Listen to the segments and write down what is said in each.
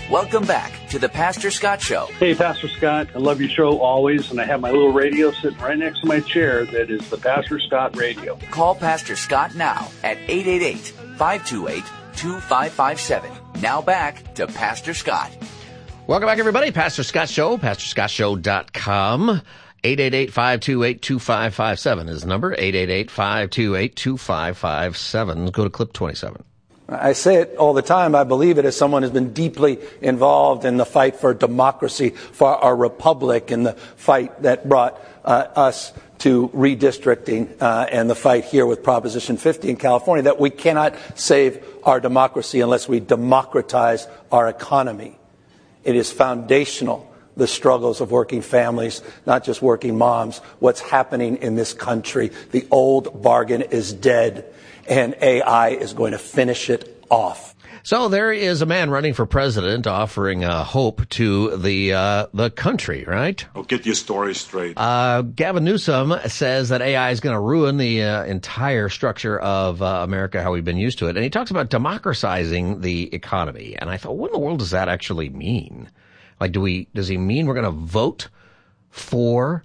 Welcome back to the Pastor Scott Show. Hey, Pastor Scott. I love your show always, and I have my little radio sitting right next to my chair that is the Pastor Scott Radio. Call Pastor Scott now at 888-528-2557. Now back to Pastor Scott. Welcome back, everybody. Pastor Scott Show, PastorScottShow.com. 888-528-2557 is the number. 888-528-2557. Go to clip 27. I say it all the time. I believe it as someone who's been deeply involved in the fight for democracy, for our republic, and the fight that brought us to redistricting and the fight here with Proposition 50 in California, that we cannot save our democracy unless we democratize our economy. It is foundational, the struggles of working families, not just working moms, what's happening in this country. The old bargain is dead, and AI is going to finish it off. So there is a man running for president offering hope to the country, right? I'll get your story straight. Gavin Newsom says that AI is going to ruin the entire structure of America, how we've been used to it. And he talks about democratizing the economy. And I thought, what in the world does that actually mean? Like, does he mean we're going to vote for,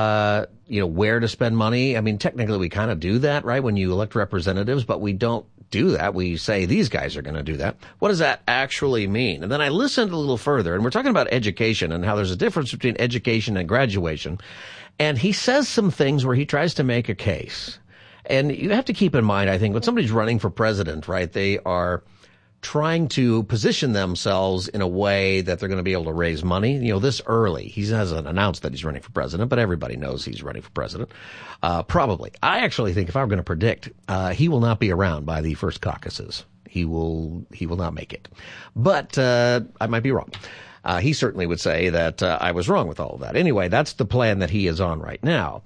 where to spend money? I mean, technically we kind of do that, right? When you elect representatives, but we don't do that. We say these guys are going to do that. What does that actually mean? And then I listened a little further, and we're talking about education and how there's a difference between education and graduation. And he says some things where he tries to make a case. And you have to keep in mind, I think, when somebody's running for president, right, they are trying to position themselves in a way that they're going to be able to raise money, this early. He hasn't announced that he's running for president, but everybody knows he's running for president. Probably. I actually think if I were going to predict, he will not be around by the first caucuses. He will not make it. But, I might be wrong. He certainly would say that, I was wrong with all of that. Anyway, that's the plan that he is on right now.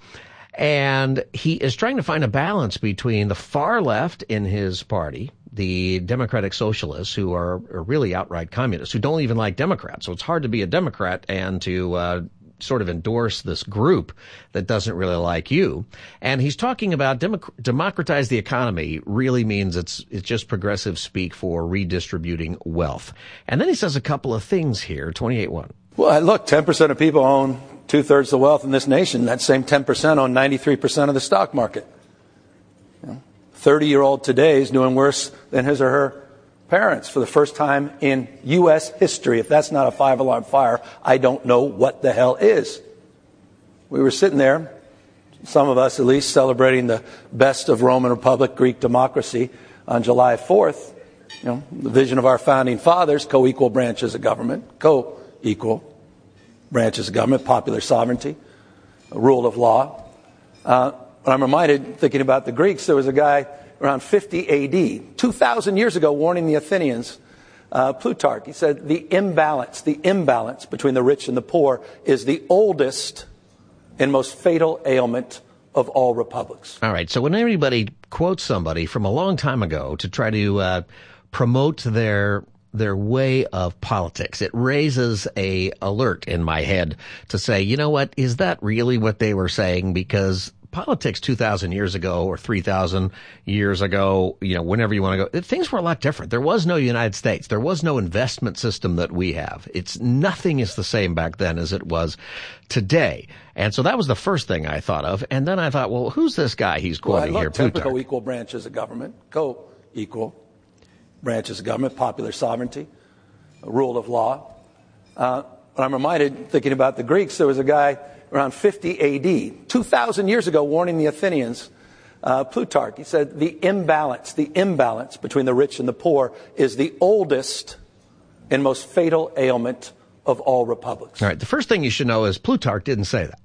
And he is trying to find a balance between the far left in his party, the Democratic Socialists, who are really outright communists, who don't even like Democrats. So it's hard to be a Democrat and to sort of endorse this group that doesn't really like you. And he's talking about democratize the economy really means it's just progressive speak for redistributing wealth. And then he says a couple of things here, 28-1. Well, look, 10% of people own 2/3 of the wealth in this nation. That same 10% own 93% of the stock market. 30-year-old today is doing worse than his or her parents for the first time in U.S. history. If that's not a 5-alarm fire, I don't know what the hell is. We were sitting there, some of us at least, celebrating the best of Roman Republic, Greek democracy on July 4th. The vision of our founding fathers, co-equal branches of government, co-equal branches of government, popular sovereignty, rule of law. But I'm reminded, thinking about the Greeks, there was a guy around 50 A.D., 2,000 years ago, warning the Athenians, Plutarch. He said, the imbalance between the rich and the poor is the oldest and most fatal ailment of all republics. All right, so when anybody quotes somebody from a long time ago to try to promote their way of politics, it raises a alert in my head to say, you know what, is that really what they were saying? Because politics 2,000 years ago or 3,000 years ago, whenever you want to go, things were a lot different. There was no United States. There was no investment system that we have. Nothing is the same back then as it was today. And so that was the first thing I thought of. And then I thought, well, who's this guy he's quoting here? Typical equal branches of government, co-equal branches of government, popular sovereignty, rule of law. But I'm reminded, thinking about the Greeks, there was a guy around 50 A.D., 2,000 years ago, warning the Athenians, Plutarch. He said, the imbalance between the rich and the poor is the oldest and most fatal ailment of all republics. All right, the first thing you should know is Plutarch didn't say that.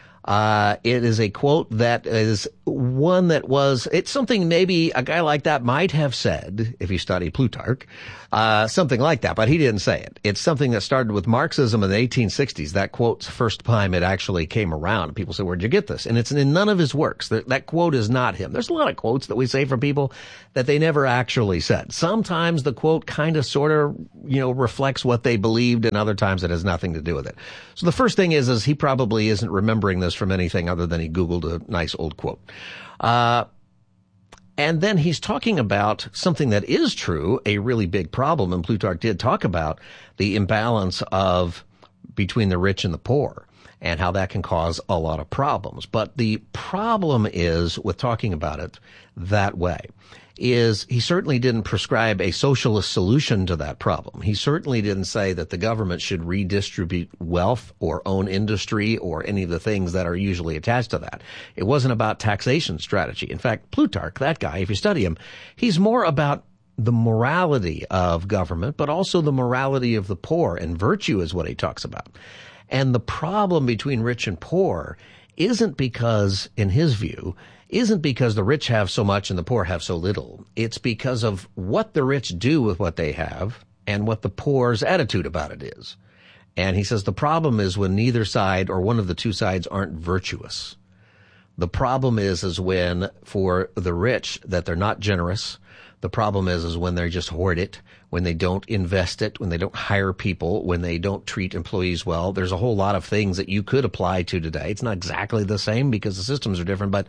It is a quote that is one that it's something maybe a guy like that might have said if he studied Plutarch, something like that, but he didn't say it. It's something that started with Marxism in the 1860s. That quote's first time it actually came around. People say, where'd you get this? And it's in none of his works. That quote is not him. There's a lot of quotes that we say from people that they never actually said. Sometimes the quote kind of sort of, reflects what they believed, and other times it has nothing to do with it. So the first thing is he probably isn't remembering this from anything other than he Googled a nice old quote. And then he's talking about something that is true, a really big problem, and Plutarch did talk about the imbalance between the rich and the poor and how that can cause a lot of problems. But the problem is with talking about it that way is he certainly didn't prescribe a socialist solution to that problem. He certainly didn't say that the government should redistribute wealth or own industry or any of the things that are usually attached to that. It wasn't about taxation strategy. In fact, Plutarch, that guy, if you study him, he's more about the morality of government, but also the morality of the poor, and virtue is what he talks about. And the problem between rich and poor isn't because, in his view, isn't because the rich have so much and the poor have so little. It's because of what the rich do with what they have and what the poor's attitude about it is. And he says the problem is when neither side or one of the two sides aren't virtuous. The problem is when for the rich that they're not generous. The problem is when they just hoard it, when they don't invest it, when they don't hire people, when they don't treat employees well. There's a whole lot of things that you could apply to today. It's not exactly the same because the systems are different, but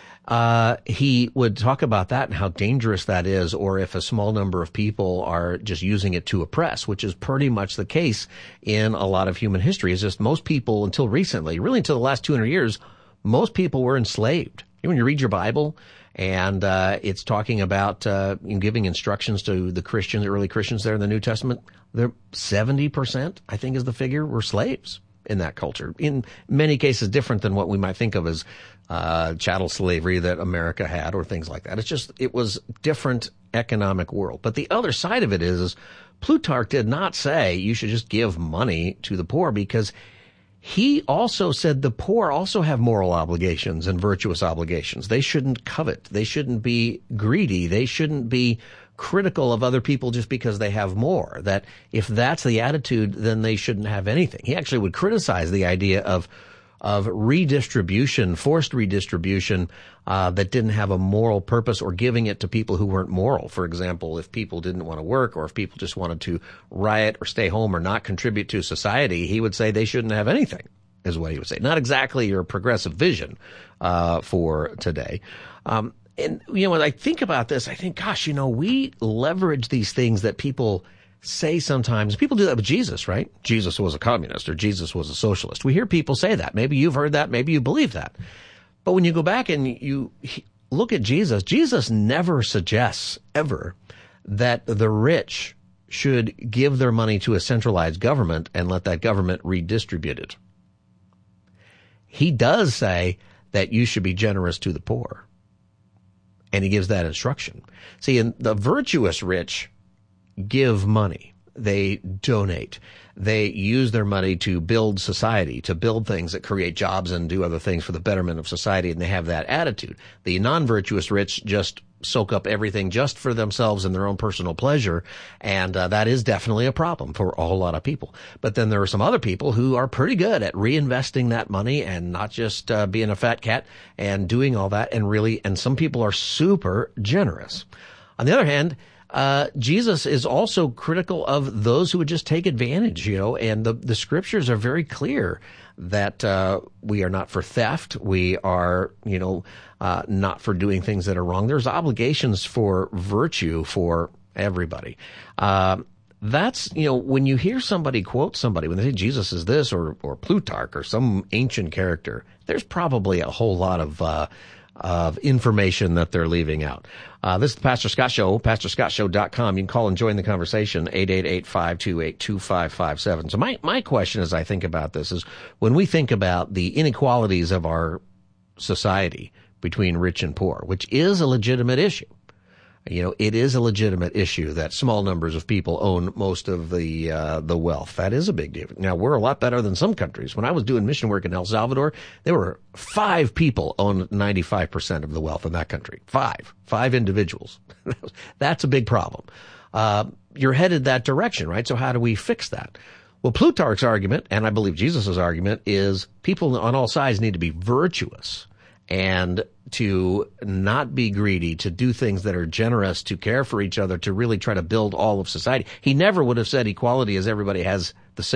he would talk about that and how dangerous that is, or if a small number of people are just using it to oppress, which is pretty much the case in a lot of human history. It's just most people until recently, really until the last 200 years, most people were enslaved. When you read your Bible and it's talking about giving instructions to the Christians, the early Christians there in the New Testament, they're 70%, I think is the figure, were slaves in that culture. In many cases different than what we might think of as chattel slavery that America had or things like that. It was different economic world. But the other side of it is Plutarch did not say you should just give money to the poor, because he also said the poor also have moral obligations and virtuous obligations. They shouldn't covet. They shouldn't be greedy. They shouldn't be critical of other people just because they have more. That if that's the attitude, then they shouldn't have anything. He actually would criticize the idea of redistribution, forced redistribution, that didn't have a moral purpose, or giving it to people who weren't moral. For example, if people didn't want to work, or if people just wanted to riot or stay home or not contribute to society, he would say they shouldn't have anything, is what he would say. Not exactly your progressive vision for today. And, when I think about this, I think, gosh, we leverage these things that people say sometimes. People do that with Jesus, right? Jesus was a communist, or Jesus was a socialist. We hear people say that. Maybe you've heard that. Maybe you believe that. But when you go back and you look at Jesus, Jesus never suggests ever that the rich should give their money to a centralized government and let that government redistribute it. He does say that you should be generous to the poor. And he gives that instruction. See, in the virtuous rich give money. They donate. They use their money to build society, to build things that create jobs and do other things for the betterment of society, and they have that attitude. The non-virtuous rich just soak up everything just for themselves and their own personal pleasure, and that is definitely a problem for a whole lot of people. But then there are some other people who are pretty good at reinvesting that money and not just being a fat cat and doing all that, and some people are super generous. On the other hand, Jesus is also critical of those who would just take advantage, and the scriptures are very clear that we are not for theft. We are, not for doing things that are wrong. There's obligations for virtue for everybody. That's, when you hear somebody quote somebody, when they say Jesus is this or Plutarch or some ancient character, there's probably a whole lot of information that they're leaving out. This is the Pastor Scott Show, PastorScottShow.com. You can call and join the conversation, 888-528-2557. So my question as I think about this is, when we think about the inequalities of our society between rich and poor, which is a legitimate issue. It is a legitimate issue that small numbers of people own most of the wealth. That is a big deal. Now, we're a lot better than some countries. When I was doing mission work in El Salvador, there were 5 people owned 95% of the wealth in that country. 5 individuals. That's a big problem. You're headed that direction, right? So how do we fix that? Well, Plutarch's argument, and I believe Jesus' argument, is people on all sides need to be virtuous and to not be greedy, to do things that are generous, to care for each other, to really try to build all of society. He never would have said equality as everybody has the same